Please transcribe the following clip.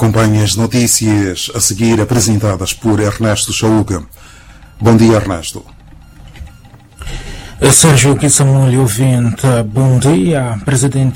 acompanhe as notícias a seguir apresentadas por Ernesto Chauca. Bom dia, Ernesto. Sérgio Kissamulho, ouvinte. Bom dia, presidente.